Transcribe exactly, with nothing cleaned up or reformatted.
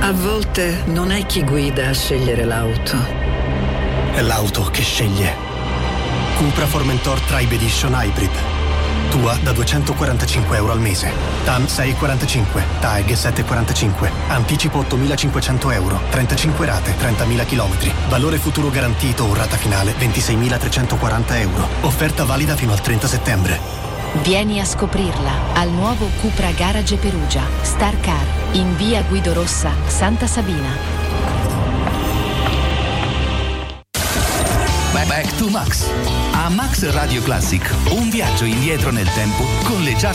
A volte non è chi guida a scegliere l'auto. È l'auto che sceglie. Cupra Formentor Tribe Edition Hybrid. Tua da duecentoquarantacinque euro al mese. T A N sei virgola quarantacinque, T A E G sette virgola quarantacinque, anticipo ottomilacinquecento euro, trentacinque rate, trentamila chilometri. Valore futuro garantito o rata finale ventiseimilatrecentoquaranta euro. Offerta valida fino al trenta settembre. Vieni a scoprirla al nuovo Cupra Garage Perugia, Star Car, in via Guido Rossa, Santa Sabina. Back to Max. A Max Radio Classic, un viaggio indietro nel tempo con le già